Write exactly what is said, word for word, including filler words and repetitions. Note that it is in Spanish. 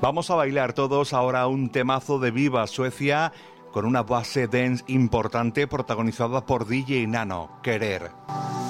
Vamos a bailar todos ahora un temazo de Viva Suecia con una base dance importante protagonizada por D J Nano, Querer.